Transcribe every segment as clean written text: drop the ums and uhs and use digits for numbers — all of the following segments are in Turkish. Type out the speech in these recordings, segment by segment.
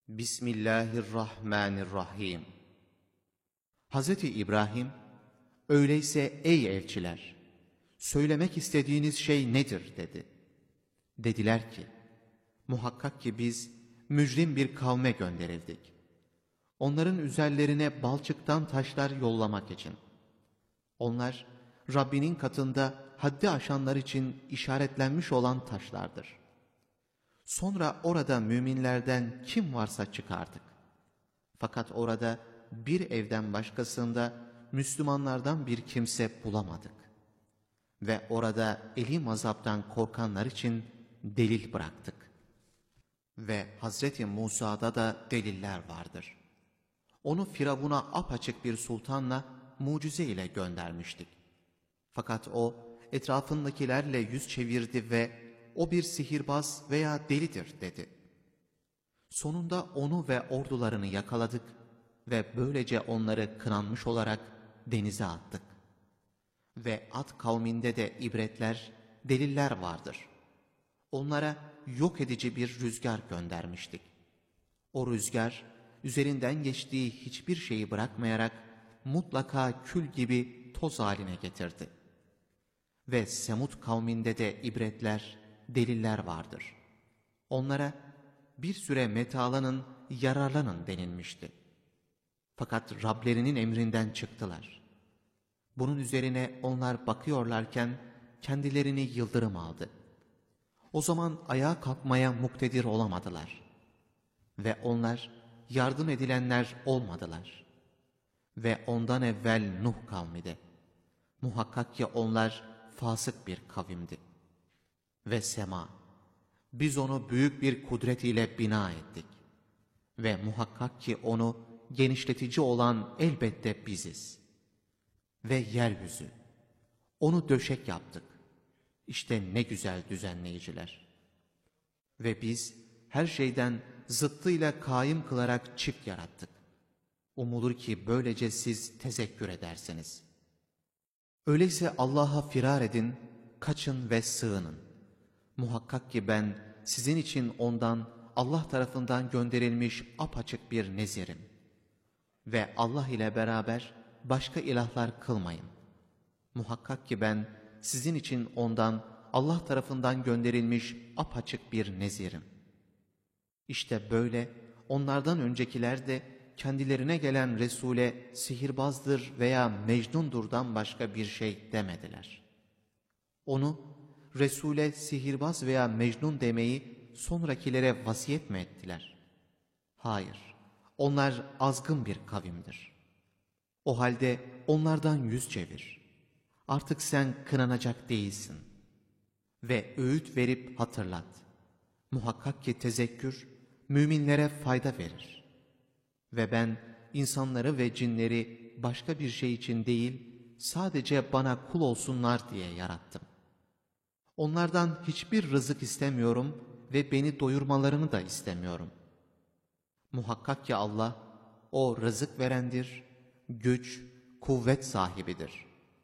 Bismillahirrahmanirrahim. Hazreti İbrahim, öyleyse ey elçiler, söylemek istediğiniz şey nedir dedi. Dediler ki, muhakkak ki biz mücrim bir kavme gönderildik. Onların üzerlerine balçıktan taşlar yollamak için. Onlar Rabbinin katında haddi aşanlar için işaretlenmiş olan taşlardır. Sonra orada müminlerden kim varsa çıkardık. Fakat orada bir evden başkasında Müslümanlardan bir kimse bulamadık. Ve orada elim azaptan korkanlar için delil bıraktık. Ve Hazreti Musa'da da deliller vardır. Onu Firavun'a apaçık bir sultanla, mucize ile göndermiştik. Fakat o etrafındakilerle yüz çevirdi ve o bir sihirbaz veya delidir dedi. Sonunda onu ve ordularını yakaladık ve böylece onları kınanmış olarak denize attık. Ve Ad kavminde de ibretler, deliller vardır. Onlara yok edici bir rüzgar göndermiştik. O rüzgar üzerinden geçtiği hiçbir şeyi bırakmayarak mutlaka kül gibi toz haline getirdi. Ve Semud kavminde de ibretler, deliller vardır. Onlara bir süre metalanın, yararlanın denilmişti. Fakat Rablerinin emrinden çıktılar. Bunun üzerine onlar bakıyorlarken kendilerini yıldırım aldı. O zaman ayağa kalkmaya muktedir olamadılar. Ve onlar yardım edilenler olmadılar. Ve ondan evvel Nuh kavmiydi. Muhakkak ki onlar fasık bir kavimdi. Ve sema, biz onu büyük bir kudret ile bina ettik. Ve muhakkak ki onu genişletici olan elbette biziz. Ve yeryüzü, onu döşek yaptık. İşte ne güzel düzenleyiciler. Ve biz her şeyden zıttıyla kaim kılarak çift yarattık. Umulur ki böylece siz tezekkür edersiniz. Öyleyse Allah'a firar edin, kaçın ve sığının. Muhakkak ki ben sizin için ondan, Allah tarafından gönderilmiş apaçık bir nezirim. Ve Allah ile beraber başka ilahlar kılmayın. Muhakkak ki ben sizin için ondan, Allah tarafından gönderilmiş apaçık bir nezirim. İşte böyle onlardan öncekiler de kendilerine gelen Resul'e sihirbazdır veya mecnundurdan başka bir şey demediler. Onu Resul'e sihirbaz veya mecnun demeyi sonrakilere vasiyet mi ettiler? Hayır, onlar azgın bir kavimdir. O halde onlardan yüz çevir. Artık sen kınanacak değilsin. Ve öğüt verip hatırlat. Muhakkak ki tezekkür müminlere fayda verir. Ve ben insanları ve cinleri başka bir şey için değil, sadece bana kul olsunlar diye yarattım. Onlardan hiçbir rızık istemiyorum ve beni doyurmalarını da istemiyorum. Muhakkak ki Allah, o rızık verendir, güç, kuvvet sahibidir.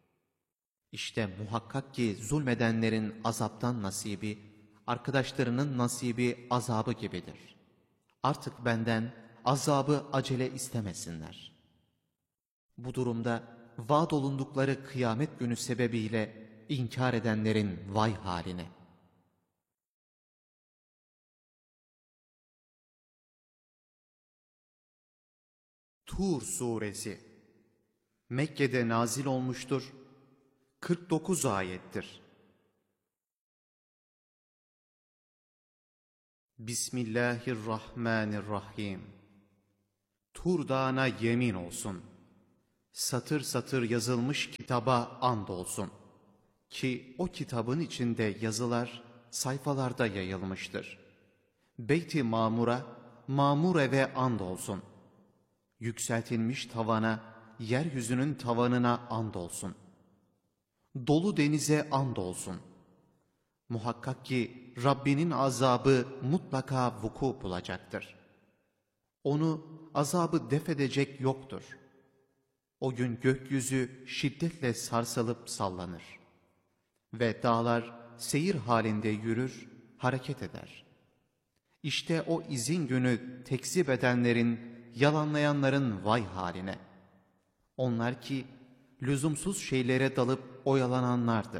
İşte muhakkak ki zulmedenlerin azaptan nasibi, arkadaşlarının nasibi azabı gibidir. Artık benden azabı acele istemesinler. Bu durumda vaad olundukları kıyamet günü sebebiyle inkar edenlerin vay haline. Tur Suresi Mekke'de nazil olmuştur. 49 ayettir. Bismillahirrahmanirrahim. Tur Dağı'na yemin olsun. Satır satır yazılmış kitaba andolsun. Ki o kitabın içinde yazılar sayfalarda yayılmıştır. Beyt-i Mamur'a, mamur eve andolsun. Yükseltilmiş tavana, yeryüzünün tavanına andolsun. Dolu denize andolsun. Muhakkak ki Rabbinin azabı mutlaka vuku bulacaktır. Onu azabı defedecek yoktur. O gün gökyüzü şiddetle sarsılıp sallanır. Ve dağlar seyir halinde yürür, hareket eder. İşte o izin günü tekzip edenlerin, yalanlayanların vay haline. Onlar ki lüzumsuz şeylere dalıp oyalananlardır.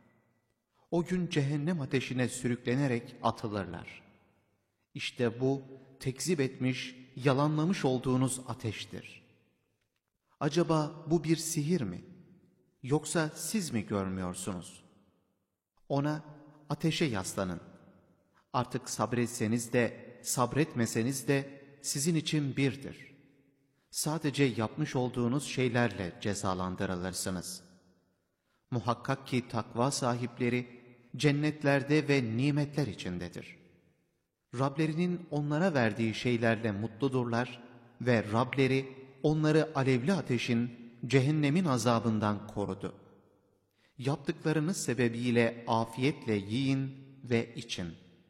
O gün cehennem ateşine sürüklenerek atılırlar. İşte bu tekzip etmiş, yalanlamış olduğunuz ateştir. Acaba bu bir sihir mi? Yoksa siz mi görmüyorsunuz? Ona, ateşe yaslanın. Artık sabretseniz de, sabretmeseniz de sizin için birdir. Sadece yapmış olduğunuz şeylerle cezalandırılırsınız. Muhakkak ki takva sahipleri cennetlerde ve nimetler içindedir. Rablerinin onlara verdiği şeylerle mutludurlar ve Rableri onları alevli ateşin, cehennemin azabından korudu. Yaptıklarınız sebebiyle afiyetle yiyin ve için.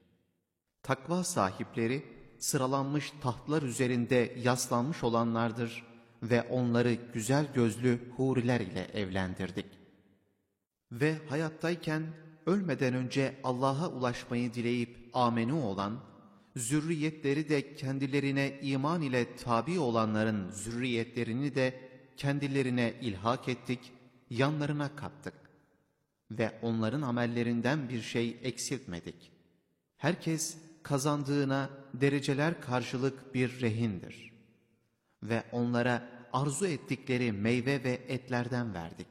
Takva sahipleri sıralanmış tahtlar üzerinde yaslanmış olanlardır ve onları güzel gözlü huriler ile evlendirdik. Ve hayattayken ölmeden önce Allah'a ulaşmayı dileyip amenu olan, zürriyetleri de kendilerine iman ile tabi olanların zürriyetlerini de kendilerine ilhak ettik, yanlarına kattık. Ve onların amellerinden bir şey eksiltmedik. Herkes kazandığına dereceler karşılık bir rehindir. Ve onlara arzu ettikleri meyve ve etlerden verdik.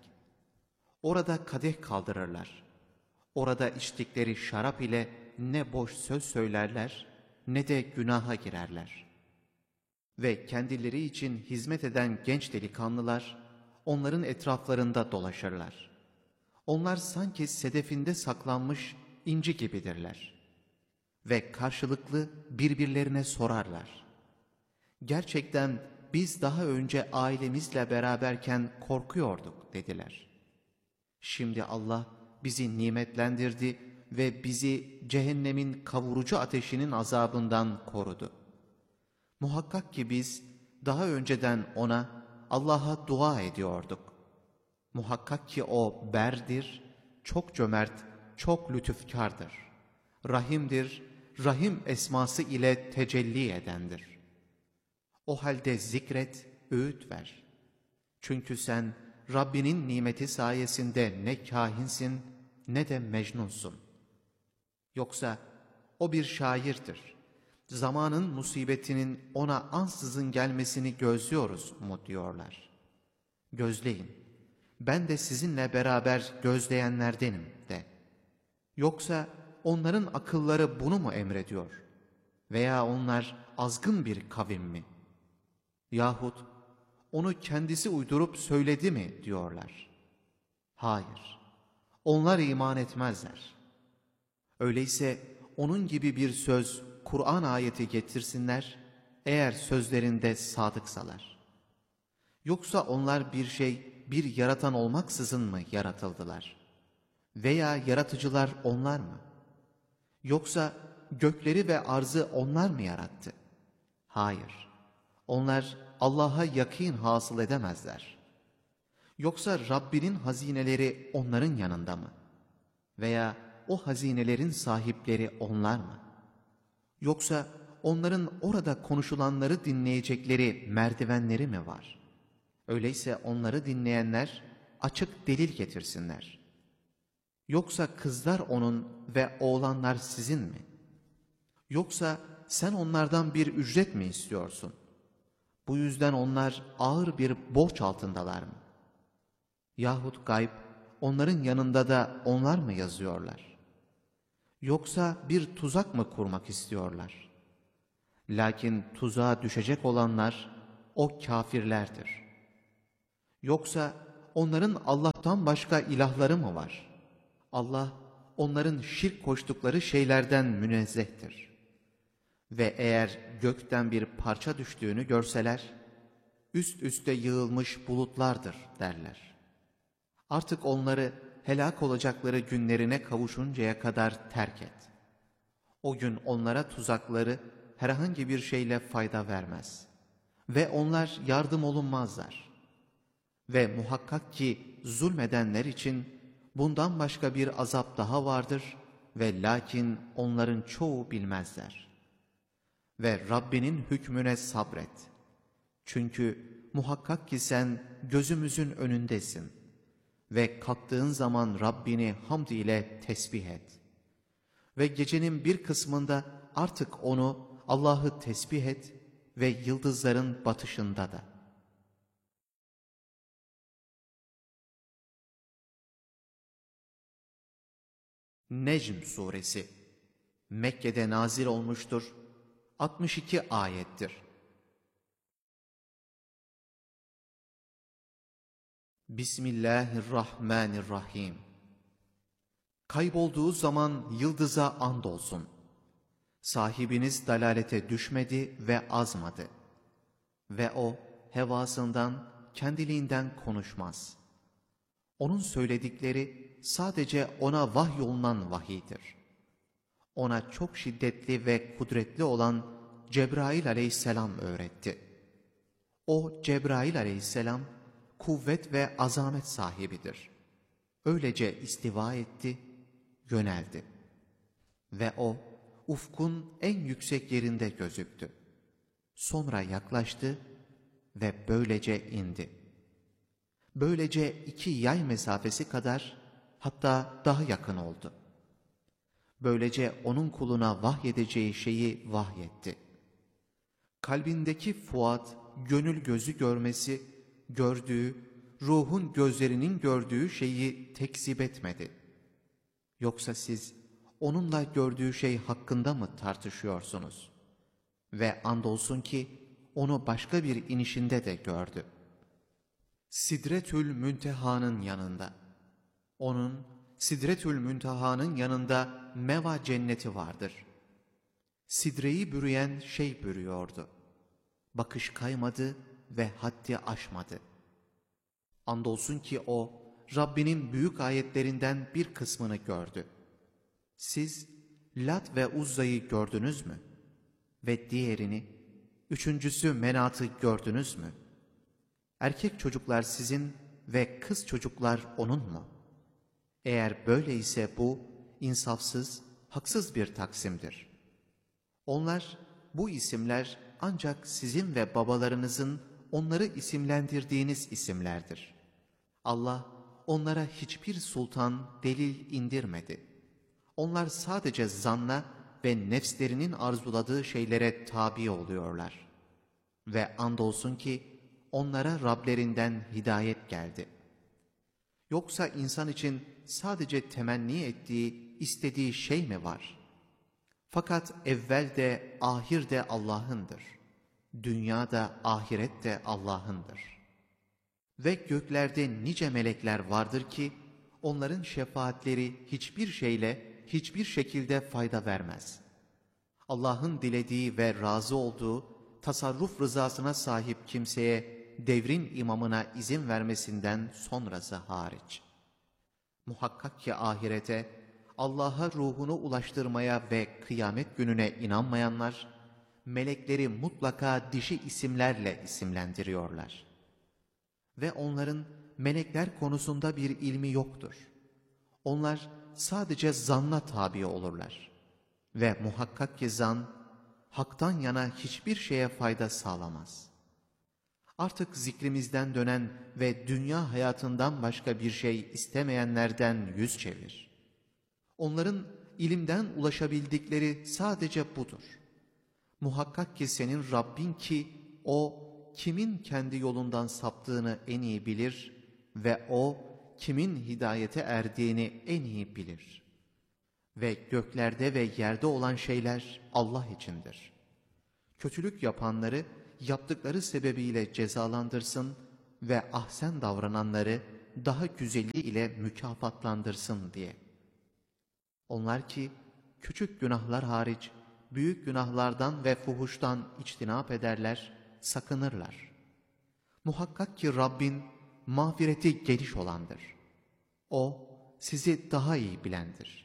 Orada kadeh kaldırırlar. Orada içtikleri şarap ile ne boş söz söylerler, ne de günaha girerler. Ve kendileri için hizmet eden genç delikanlılar, onların etraflarında dolaşırlar. Onlar sanki sedefinde saklanmış inci gibidirler. Ve karşılıklı birbirlerine sorarlar. Gerçekten biz daha önce ailemizle beraberken korkuyorduk dediler. Şimdi Allah bizi nimetlendirdi ve bizi cehennemin kavurucu ateşinin azabından korudu. Muhakkak ki biz daha önceden ona, Allah'a dua ediyorduk. Muhakkak ki o berdir, çok cömert, çok lütufkardır. Rahimdir, Rahim esması ile tecelli edendir. O halde zikret, öğüt ver. Çünkü sen Rabbinin nimeti sayesinde ne kahinsin ne de mecnunsun. Yoksa o bir şairdir. Zamanın musibetinin ona ansızın gelmesini gözlüyoruz mu diyorlar. Gözleyin, ben de sizinle beraber gözleyenlerdenim de. Yoksa onların akılları bunu mu emrediyor? Veya onlar azgın bir kavim mi? Yahut onu kendisi uydurup söyledi mi diyorlar. Hayır, onlar iman etmezler. Öyleyse onun gibi bir söz, Kur'an ayeti getirsinler, eğer sözlerinde sadıksalar. Yoksa onlar bir şey, bir yaratan olmaksızın mı yaratıldılar? Veya yaratıcılar onlar mı? Yoksa gökleri ve arzı onlar mı yarattı? Hayır, onlar Allah'a yakîn hasıl edemezler. Yoksa Rabbinin hazineleri onların yanında mı? Veya o hazinelerin sahipleri onlar mı? Yoksa onların orada konuşulanları dinleyecekleri merdivenleri mi var? Öyleyse onları dinleyenler açık delil getirsinler. Yoksa kızlar onun ve oğlanlar sizin mi? Yoksa sen onlardan bir ücret mi istiyorsun? Bu yüzden onlar ağır bir borç altındalar mı? Yahut gayb onların yanında da onlar mı yazıyorlar? Yoksa bir tuzak mı kurmak istiyorlar? Lakin tuzağa düşecek olanlar o kâfirlerdir. Yoksa onların Allah'tan başka ilahları mı var? Allah onların şirk koştukları şeylerden münezzehtir. Ve eğer gökten bir parça düştüğünü görseler, üst üste yığılmış bulutlardır derler. Artık onları helak olacakları günlerine kavuşuncaya kadar terk et. O gün onlara tuzakları herhangi bir şeyle fayda vermez. Ve onlar yardım olunmazlar. Ve muhakkak ki zulmedenler için bundan başka bir azap daha vardır ve lakin onların çoğu bilmezler. ve Rabbinin hükmüne sabret. Çünkü muhakkak ki sen gözümüzün önündesin ve kalktığın zaman Rabbini hamd ile tesbih et. Ve gecenin bir kısmında artık onu, Allah'ı tesbih et ve yıldızların batışında da. Necm suresi Mekke'de nazil olmuştur. 62 ayettir. Bismillahirrahmanirrahim. Kaybolduğu zaman yıldıza andolsun. Sahibiniz dalalete düşmedi ve azmadı. Ve o hevasından, kendiliğinden konuşmaz. Onun söyledikleri sadece ona vahyolunan vahiydir. Ona çok şiddetli ve kudretli olan Cebrail aleyhisselam öğretti. O Cebrail aleyhisselam kuvvet ve azamet sahibidir. Öylece istiva etti, yöneldi. Ve o ufkun en yüksek yerinde gözüktü. Sonra yaklaştı ve böylece indi. Böylece 2 yay mesafesi kadar, hatta daha yakın oldu. Böylece onun kuluna vahyedeceği şeyi vahyetti. Kalbindeki fuat, gönül gözü görmesi, gördüğü, ruhun gözlerinin gördüğü şeyi tekzip etmedi. Yoksa siz onunla gördüğü şey hakkında mı tartışıyorsunuz? Ve andolsun ki onu başka bir inişinde de gördü. Sidretül Münteha'nın yanında. Onun Sidretül Münteha'nın yanında meva cenneti vardır. Sidreyi bürüyen şey bürüyordu. Bakış kaymadı ve haddi aşmadı. Andolsun ki o, Rabbinin büyük ayetlerinden bir kısmını gördü. Siz Lat ve Uzza'yı gördünüz mü? Ve diğerini, üçüncüsü Menat'ı gördünüz mü? Erkek çocuklar sizin ve kız çocuklar onun mu? Eğer böyleyse bu, insafsız, haksız bir taksimdir. Onlar, bu isimler ancak sizin ve babalarınızın onları isimlendirdiğiniz isimlerdir. Allah, onlara hiçbir sultan, delil indirmedi. Onlar sadece zanna ve nefslerinin arzuladığı şeylere tabi oluyorlar. Ve andolsun ki onlara Rablerinden hidayet geldi. Yoksa insan için sadece temenni ettiği, istediği şey mi var? Fakat evvel de ahir de Allah'ındır. Dünya da ahiret de Allah'ındır. Ve göklerde nice melekler vardır ki, onların şefaatleri hiçbir şeyle, hiçbir şekilde fayda vermez. Allah'ın dilediği ve razı olduğu, tasarruf rızasına sahip kimseye, devrin imamına izin vermesinden sonrası hariç. Muhakkak ki ahirete, Allah'a ruhunu ulaştırmaya ve kıyamet gününe inanmayanlar, melekleri mutlaka dişi isimlerle isimlendiriyorlar. Ve onların melekler konusunda bir ilmi yoktur. Onlar sadece zanna tabi olurlar. Ve muhakkak ki zan, haktan yana hiçbir şeye fayda sağlamaz. Artık zikrimizden dönen ve dünya hayatından başka bir şey istemeyenlerden yüz çevir. Onların ilimden ulaşabildikleri sadece budur. Muhakkak ki senin Rabbin ki o kimin kendi yolundan saptığını en iyi bilir ve o kimin hidayete erdiğini en iyi bilir. Ve göklerde ve yerde olan şeyler Allah içindir. Kötülük yapanları yaptıkları sebebiyle cezalandırsın ve ahsen davrananları daha güzeli ile mükafatlandırsın diye. Onlar ki küçük günahlar hariç büyük günahlardan ve fuhuştan içtinap ederler, sakınırlar. Muhakkak ki Rabbin mağfireti geniş olandır. O sizi daha iyi bilendir.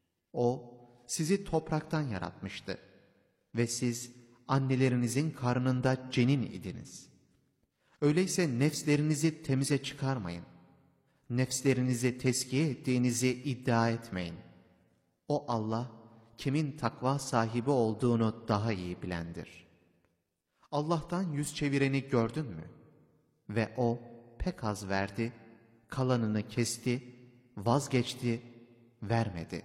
O sizi topraktan yaratmıştı ve siz annelerinizin karnında cenin idiniz. Öyleyse nefslerinizi temize çıkarmayın. Nefslerinizi tezkiye ettiğinizi iddia etmeyin. O Allah kimin takva sahibi olduğunu daha iyi bilendir. Allah'tan yüz çevireni gördün mü? Ve o pek az verdi, kalanını kesti, vazgeçti, vermedi.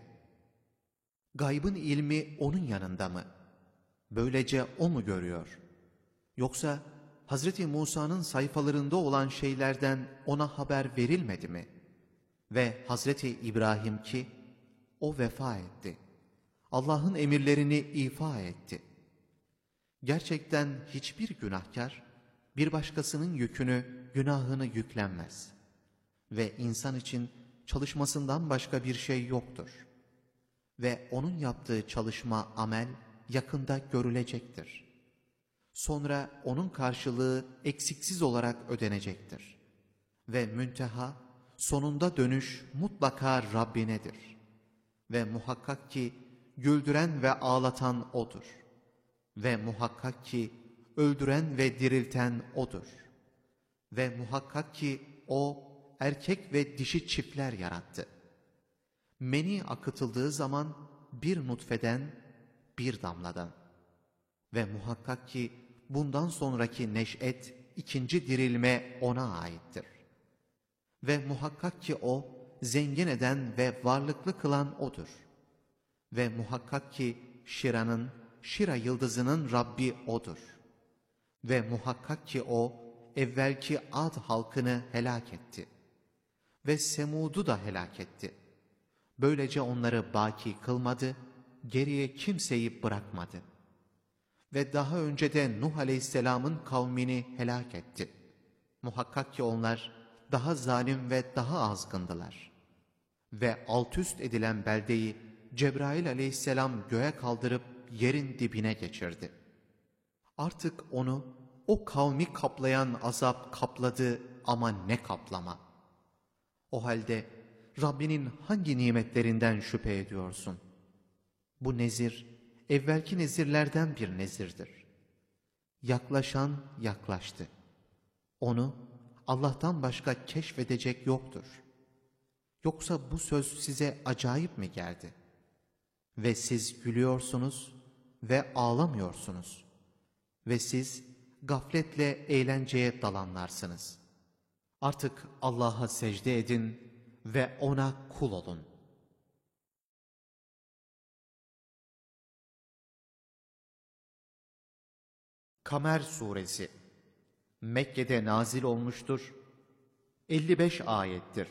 Gaybın ilmi onun yanında mı? Böylece o mu görüyor? Yoksa Hazreti Musa'nın sayfalarında olan şeylerden ona haber verilmedi mi? Ve Hazreti İbrahim ki, o vefa etti. Allah'ın emirlerini ifa etti. Gerçekten hiçbir günahkar, bir başkasının yükünü, günahını yüklenmez. Ve insan için çalışmasından başka bir şey yoktur. Ve onun yaptığı çalışma, amel yakında görülecektir. Sonra onun karşılığı eksiksiz olarak ödenecektir. Ve münteha, sonunda dönüş mutlaka Rabbinedir. Ve muhakkak ki güldüren ve ağlatan O'dur. Ve muhakkak ki öldüren ve dirilten O'dur. Ve muhakkak ki O erkek ve dişi çiftler yarattı. Meni akıtıldığı zaman bir nutfeden, bir damladan. Ve muhakkak ki bundan sonraki neş'et, ikinci dirilme O'na aittir. Ve muhakkak ki O, zengin eden ve varlıklı kılan O'dur. Ve muhakkak ki Şira yıldızının Rabbi O'dur. Ve muhakkak ki O, evvelki Ad halkını helak etti. Ve Semud'u da helak etti. Böylece onları baki kılmadı, geriye kimseyi bırakmadı. Ve daha önce de Nuh Aleyhisselam'ın kavmini helak etti. Muhakkak ki onlar daha zalim ve daha azgındılar. Ve altüst edilen beldeyi Cebrail Aleyhisselam göğe kaldırıp yerin dibine geçirdi. Artık onu o kavmi kaplayan azap kapladı ama ne kaplama. O halde Rabbinin hangi nimetlerinden şüphe ediyorsun? Bu nezir, evvelki nezirlerden bir nezirdir. Yaklaşan yaklaştı. Onu Allah'tan başka keşfedecek yoktur. Yoksa bu söz size acayip mi geldi? Ve siz gülüyorsunuz ve ağlamıyorsunuz. Ve siz gafletle eğlenceye dalanlarsınız. Artık Allah'a secde edin ve O'na kul olun. Kamer Suresi Mekke'de nazil olmuştur. 55 ayettir.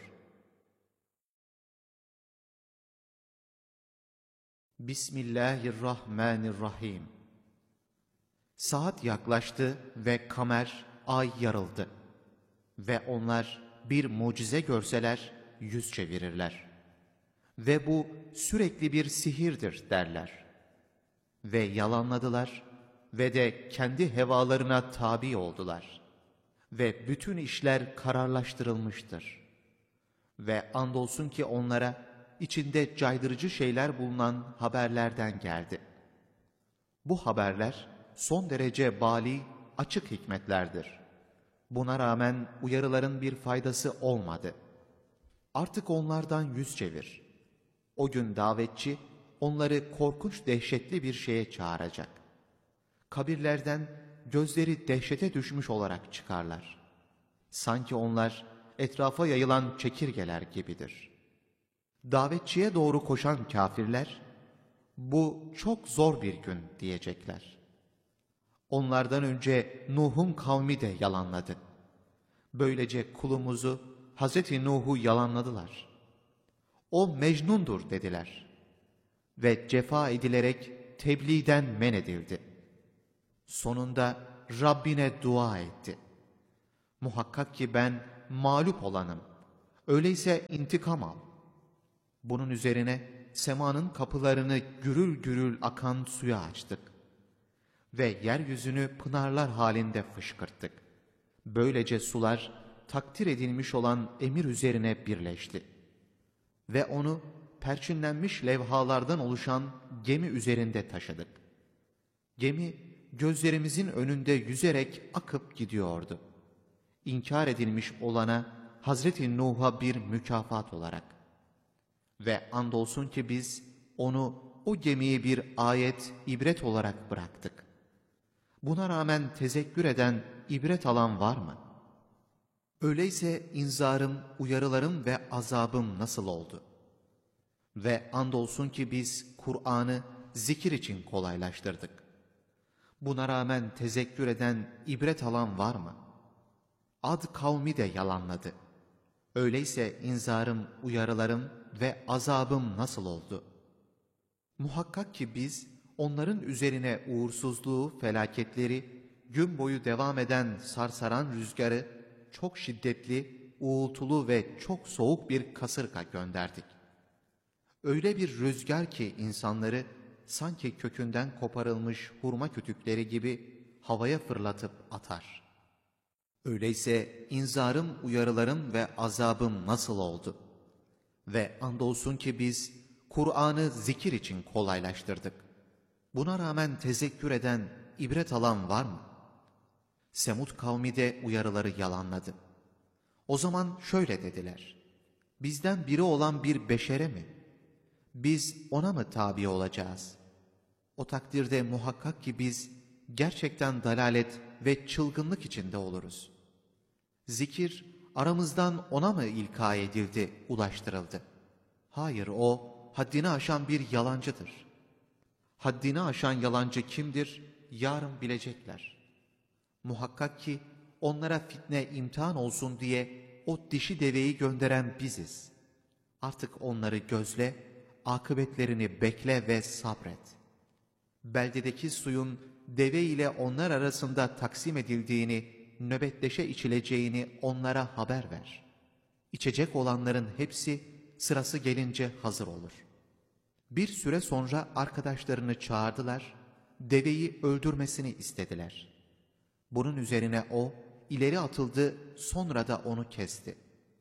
Bismillahirrahmanirrahim. Saat yaklaştı ve kamer, ay yarıldı. Ve onlar bir mucize görseler yüz çevirirler. Ve bu sürekli bir sihirdir derler. Ve yalanladılar ve de kendi hevalarına tabi oldular. Ve bütün işler kararlaştırılmıştır. Ve andolsun ki onlara içinde caydırıcı şeyler bulunan haberlerden geldi. Bu haberler son derece bali, açık hikmetlerdir. Buna rağmen uyarıların bir faydası olmadı. Artık onlardan yüz çevir. O gün davetçi onları korkunç dehşetli bir şeye çağıracak. Kabirlerden gözleri dehşete düşmüş olarak çıkarlar. Sanki onlar etrafa yayılan çekirgeler gibidir. Davetçiye doğru koşan kâfirler, bu çok zor bir gün diyecekler. Onlardan önce Nuh'un kavmi de yalanladı. Böylece kulumuzu, Hazreti Nuh'u yalanladılar. O mecnundur dediler. Ve cefa edilerek tebliğden men edildi. Sonunda Rabbine dua etti. Muhakkak ki ben mağlup olanım. Öyleyse intikam al. Bunun üzerine semanın kapılarını gürül gürül akan suya açtık. Ve yeryüzünü pınarlar halinde fışkırttık. Böylece sular takdir edilmiş olan emir üzerine birleşti. Ve onu perçinlenmiş levhalardan oluşan gemi üzerinde taşıdık. Gemi gözlerimizin önünde yüzerek akıp gidiyordu. İnkar edilmiş olana Hazreti Nuh'a bir mükafat olarak. Ve andolsun ki biz onu o gemiyi bir ayet, ibret olarak bıraktık. Buna rağmen tezekkür eden, ibret alan var mı? Öyleyse inzarım, uyarılarım ve azabım nasıl oldu? Ve andolsun ki biz Kur'an'ı zikir için kolaylaştırdık. Buna rağmen tezekkür eden, ibret alan var mı? Ad kavmi de yalanladı. Öyleyse inzarım, uyarılarım ve azabım nasıl oldu? Muhakkak ki biz onların üzerine uğursuzluğu, felaketleri, gün boyu devam eden sarsaran rüzgarı, çok şiddetli, uğultulu ve çok soğuk bir kasırga gönderdik. Öyle bir rüzgar ki insanları sanki kökünden koparılmış hurma kütükleri gibi havaya fırlatıp atar. Öyleyse inzarım, uyarılarım ve azabım nasıl oldu? Ve andolsun ki biz Kur'an'ı zikir için kolaylaştırdık. Buna rağmen tezekkür eden, ibret alan var mı? Semud kavmi de uyarıları yalanladı. O zaman şöyle dediler: bizden biri olan bir beşere mi? Biz ona mı tabi olacağız? O takdirde muhakkak ki biz gerçekten dalalet ve çılgınlık içinde oluruz. Zikir aramızdan ona mı ilka edildi, ulaştırıldı? Hayır, o haddini aşan bir yalancıdır. Haddini aşan yalancı kimdir? Yarın bilecekler. Muhakkak ki onlara fitne, imtihan olsun diye o dişi deveyi gönderen biziz. Artık onları gözle, akıbetlerini bekle ve sabret. Beldedeki suyun deve ile onlar arasında taksim edildiğini, nöbetleşe içileceğini onlara haber ver. İçecek olanların hepsi sırası gelince hazır olur. Bir süre sonra arkadaşlarını çağırdılar, deveyi öldürmesini istediler. Bunun üzerine o ileri atıldı, sonra da onu kesti.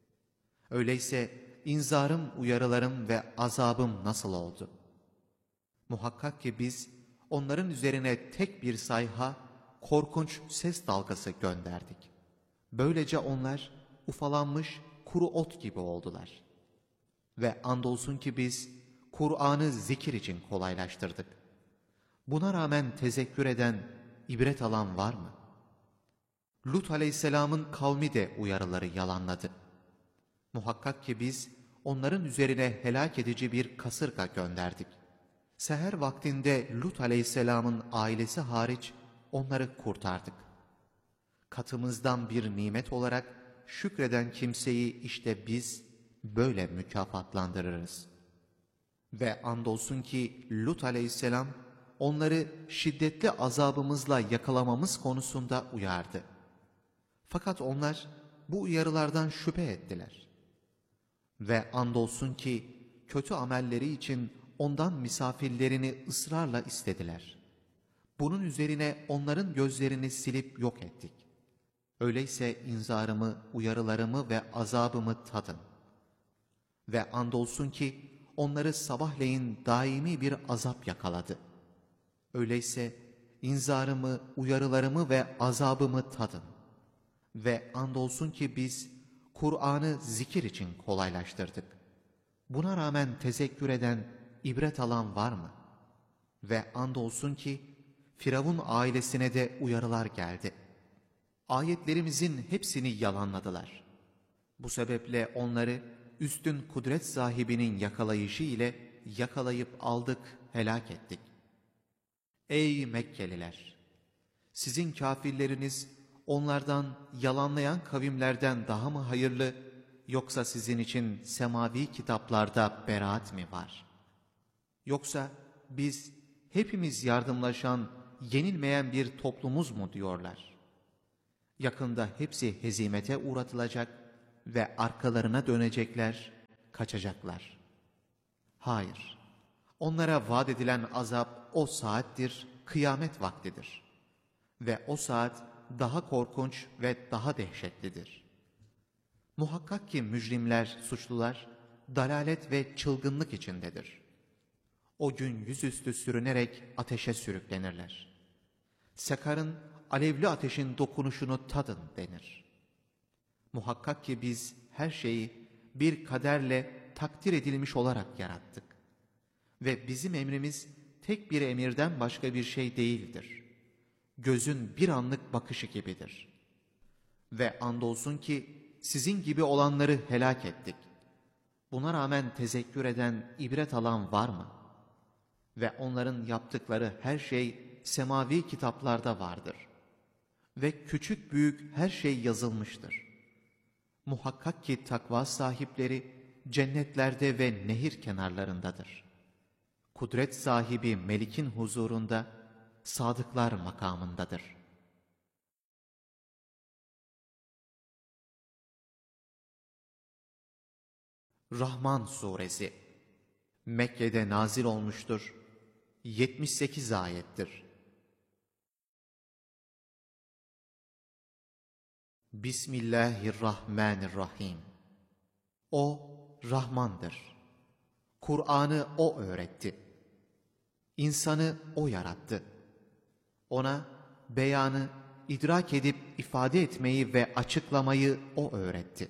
Öyleyse inzarım, uyarılarım ve azabım nasıl oldu? Muhakkak ki biz onların üzerine tek bir sayha, korkunç ses dalgası gönderdik. Böylece onlar ufalanmış kuru ot gibi oldular. Ve andolsun ki biz Kur'an'ı zikir için kolaylaştırdık. Buna rağmen tezekkür eden, ibret alan var mı? Lut aleyhisselamın kavmi de uyarıları yalanladı. Muhakkak ki biz onların üzerine helak edici bir kasırga gönderdik. Seher vaktinde Lut aleyhisselamın ailesi hariç onları kurtardık. Katımızdan bir nimet olarak şükreden kimseyi işte biz böyle mükafatlandırırız. Ve andolsun ki Lut aleyhisselam onları şiddetli azabımızla yakalamamız konusunda uyardı. Fakat onlar bu uyarılardan şüphe ettiler. Ve andolsun ki kötü amelleri için ondan misafirlerini ısrarla istediler. Bunun üzerine onların gözlerini silip yok ettik. Öyleyse inzarımı, uyarılarımı ve azabımı tadın. Ve andolsun ki onları sabahleyin daimi bir azap yakaladı. Öyleyse inzarımı, uyarılarımı ve azabımı tadın. Ve andolsun ki biz Kur'an'ı zikir için kolaylaştırdık. Buna rağmen tezekkür eden, ibret alan var mı? Ve andolsun ki Firavun ailesine de uyarılar geldi. Ayetlerimizin hepsini yalanladılar. Bu sebeple onları üstün kudret sahibinin yakalayışı ile yakalayıp aldık, helak ettik. Ey Mekkeliler! Sizin kafirleriniz onlardan, yalanlayan kavimlerden daha mı hayırlı, yoksa sizin için semavi kitaplarda beraat mi var? Yoksa biz hepimiz yardımlaşan, yenilmeyen bir toplumuz mu diyorlar? Yakında hepsi hezimete uğratılacak ve arkalarına dönecekler, kaçacaklar. Hayır, onlara vaat edilen azap o saattir, kıyamet vaktidir. Ve o saat daha korkunç ve daha dehşetlidir. Muhakkak ki mücrimler, suçlular, dalalet ve çılgınlık içindedir. O gün yüzüstü sürünerek ateşe sürüklenirler. Sakarın, alevli ateşin dokunuşunu tadın denir. Muhakkak ki biz her şeyi bir kaderle takdir edilmiş olarak yarattık. Ve bizim emrimiz tek bir emirden başka bir şey değildir. Gözün bir anlık bakışı gibidir. Ve andolsun ki sizin gibi olanları helak ettik. Buna rağmen tezekkür eden, ibret alan var mı? Ve onların yaptıkları her şey semavi kitaplarda vardır. Ve küçük büyük her şey yazılmıştır. Muhakkak ki takva sahipleri cennetlerde ve nehir kenarlarındadır. Kudret sahibi Melik'in huzurunda sadıklar makamındadır. Rahman Suresi Mekke'de nazil olmuştur. 78 ayettir. Bismillahirrahmanirrahim. O Rahmandır. Kur'an'ı O öğretti. İnsanı O yarattı. Ona beyanı, idrak edip ifade etmeyi ve açıklamayı O öğretti.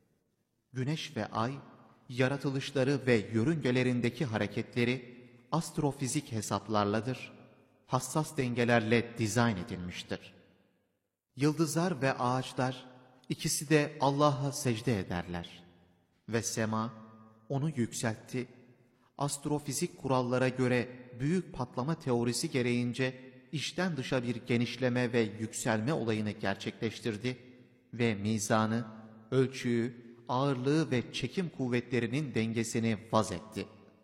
Güneş ve ay, yaratılışları ve yörüngelerindeki hareketleri astrofizik hesaplarladır, hassas dengelerle dizayn edilmiştir. Yıldızlar ve ağaçlar ikisi de Allah'a secde ederler. Ve sema onu yükseltti, astrofizik kurallara göre büyük patlama teorisi gereğince içten dışa bir genişleme ve yükselme olayını gerçekleştirdi ve mizanı, ölçüyü, ağırlığı ve çekim kuvvetlerinin dengesini vaz etti.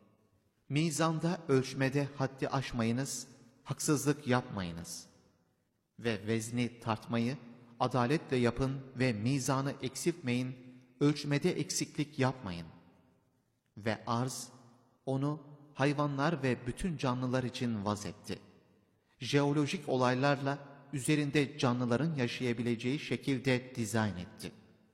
Mizanda ölçmede haddi aşmayınız, haksızlık yapmayınız. Ve vezni tartmayı adaletle yapın ve mizanı eksiltmeyin, ölçmede eksiklik yapmayın. Ve arz, onu hayvanlar ve bütün canlılar için vaz etti. Jeolojik olaylarla üzerinde canlıların yaşayabileceği şekilde dizayn etti.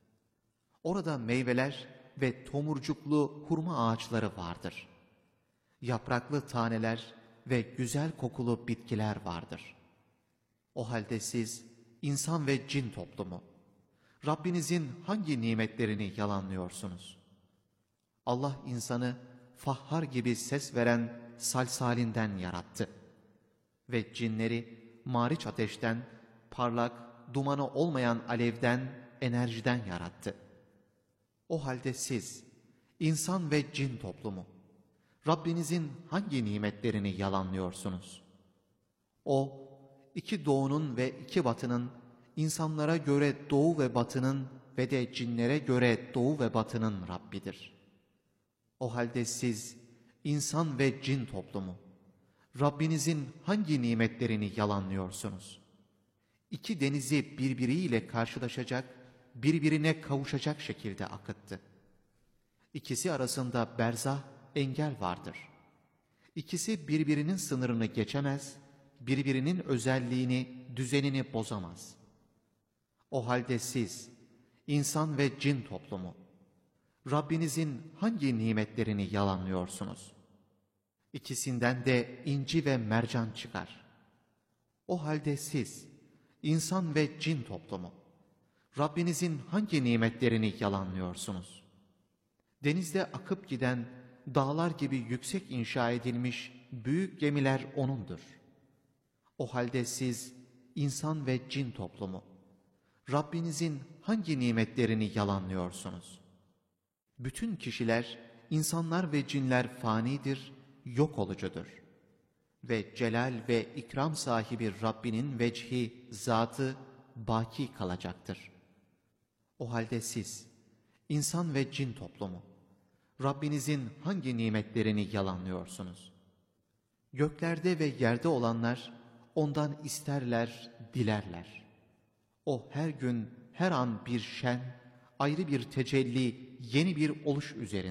Orada meyveler ve tomurcuklu hurma ağaçları vardır. Yapraklı taneler ve güzel kokulu bitkiler vardır. O halde siz, insan ve cin toplumu, Rabbinizin hangi nimetlerini yalanlıyorsunuz? Allah insanı fahhar gibi ses veren salsalinden yarattı. Ve cinleri mariç ateşten, parlak, dumanı olmayan alevden, enerjiden yarattı. O halde siz, insan ve cin toplumu, Rabbinizin hangi nimetlerini yalanlıyorsunuz? O, iki doğunun ve iki batının, insanlara göre doğu ve batının ve de cinlere göre doğu ve batının Rabbidir. O halde siz, insan ve cin toplumu, Rabbinizin hangi nimetlerini yalanlıyorsunuz? İki denizi birbiriyle karşılaşacak, birbirine kavuşacak şekilde akıttı. İkisi arasında berzah, engel vardır. İkisi birbirinin sınırını geçemez, birbirinin özelliğini, düzenini bozamaz. O halde siz, insan ve cin toplumu, Rabbinizin hangi nimetlerini yalanlıyorsunuz? İkisinden de inci ve mercan çıkar. O halde siz, insan ve cin toplumu, Rabbinizin hangi nimetlerini yalanlıyorsunuz? Denizde akıp giden, dağlar gibi yüksek inşa edilmiş büyük gemiler O'nundur. O halde siz, insan ve cin toplumu, Rabbinizin hangi nimetlerini yalanlıyorsunuz? Bütün kişiler, insanlar ve cinler fanidir, yok olucudur. Ve celal ve ikram sahibi Rabbinin vecihi, zatı baki kalacaktır. O halde siz, insan ve cin toplumu, Rabbinizin hangi nimetlerini yalanlıyorsunuz? Göklerde ve yerde olanlar ondan isterler, dilerler. O her gün, her an bir şen, ayrı bir tecelli, yeni bir oluş üzerinde.